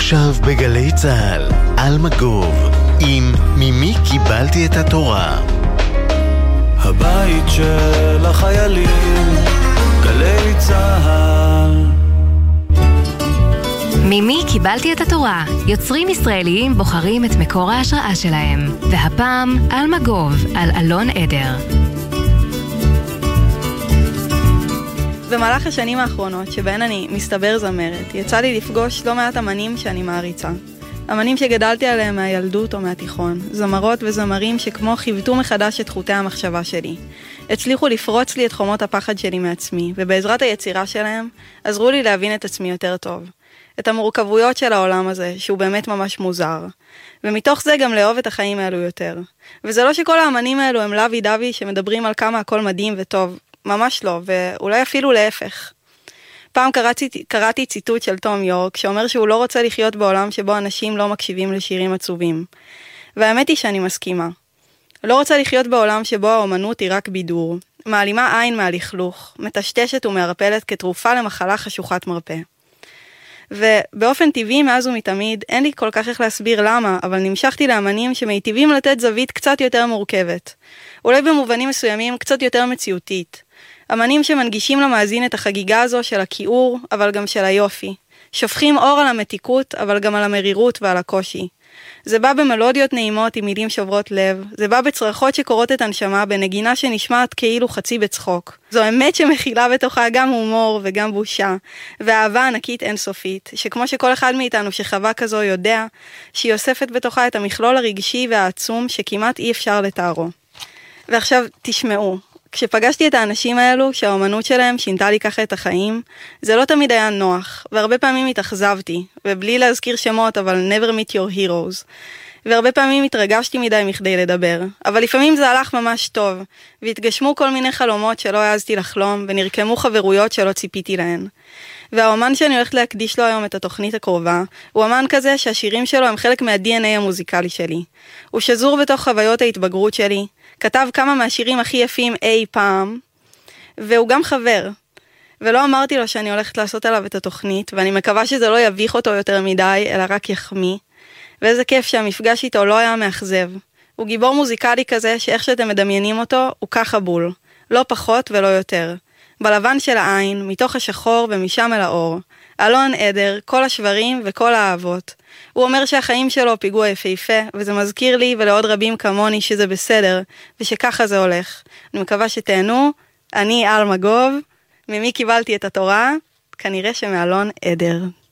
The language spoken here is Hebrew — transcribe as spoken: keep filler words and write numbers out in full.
עכשיו בגלי צהל, על מגוב, עם ממי קיבלתי את התורה. הבית של החיילים, גלי צהל. ממי קיבלתי את התורה? יוצרים ישראליים בוחרים את מקור ההשראה שלהם. והפעם על מגוב, על אלון עדר. במהלך השנים האחרונות שבהן אני מסתבר זמרת, יצא לי לפגוש לא מעט אמנים שאני מעריצה. אמנים שגדלתי עליהם מהילדות או מהתיכון, זמרות וזמרים שכמו חיוותו מחדש את חוטי המחשבה שלי. הצליחו לפרוץ לי את חומות הפחד שלי מעצמי, ובעזרת היצירה שלהם עזרו לי להבין את עצמי יותר טוב. את המורכבויות של העולם הזה, שהוא באמת ממש מוזר. ומתוך זה גם לאהוב את החיים האלו יותר. וזה לא שכל האמנים האלו הם לוי דווי שמדברים על כמה הכל מדהים וטוב. ממש לא, ואולי אפילו להפך. פעם קראתי, קראתי ציטוט של תום יורק, שאומר שהוא לא רוצה לחיות בעולם שבו אנשים לא מקשיבים לשירים עצובים. והאמת היא שאני מסכימה. לא רוצה לחיות בעולם שבו האומנות היא רק בידור, מעלימה עין מהלכלוך, מטשטשת ומערפלת כתרופה למחלה חשוכת מרפא. ובאופן טבעי מאז ומתמיד, אין לי כל כך איך להסביר למה, אבל נמשכתי לאמנים שמיטיבים לתת זווית קצת יותר מורכבת. אולי במובנים מסוימים קצת יותר מציאותית. אמנים שמנגישים למאזין את החגיגה הזו של הכיעור, אבל גם של היופי. שופכים אור על המתיקות, אבל גם על המרירות ועל הקושי. זה בא במלודיות נעימות עם מילים שוברות לב, זה בא בצרחות שקורות את הנשמה, בנגינה שנשמעת כאילו חצי בצחוק. זו אמת שמכילה בתוכה גם הומור וגם בושה, ואהבה ענקית אינסופית, שכמו שכל אחד מאיתנו שחווה כזו יודע, שהיא אוספת בתוכה את המכלול הרגשי והעצום שכמעט אי אפשר לתארו. ועכשיו תשמעו, כשפגשתי את האנשים האלו, שהאומנות שלהם שינתה לי ככה את החיים, זה לא תמיד היה נוח, והרבה פעמים התאכזבתי, ובלי להזכיר שמות, אבל never meet your heroes. והרבה פעמים התרגשתי מדי מכדי לדבר, אבל לפעמים זה הלך ממש טוב, והתגשמו כל מיני חלומות שלא העזתי לחלום, ונרקמו חברויות שלא ציפיתי להן. והאומן שאני הולכת להקדיש לו היום את התוכנית הקרובה, הוא אמן כזה שהשירים שלו הם חלק מה-די אן איי המוזיקלי שלי. הוא שזור בתוך חוויות ההתבגרות שלי, כתב כמה מהשירים הכי יפים אי פעם, והוא גם חבר. ולא אמרתי לו שאני הולכת לעשות עליו את התוכנית, ואני מקווה שזה לא יביך אותו יותר מדי, אלא רק יחמיא. ואיזה כיף שהמפגש איתו לא היה מאכזב. הוא גיבור מוזיקלי כזה שאיך שאתם מדמיינים אותו, הוא ככה בול. לא פחות ולא יותר. בלבן של העין, מתוך השחור ומשם אל האור. אלון עדר, כל השברים וכל האהבות. הוא אומר שהחיים שלו פיגוע יפהפה, וזה מזכיר לי ולעוד רבים כמוני שזה בסדר, ושככה זה הולך. אני מקווה שתהנו, אני על מגוב, ממי קיבלתי את התורה? כנראה שמאלון עדר.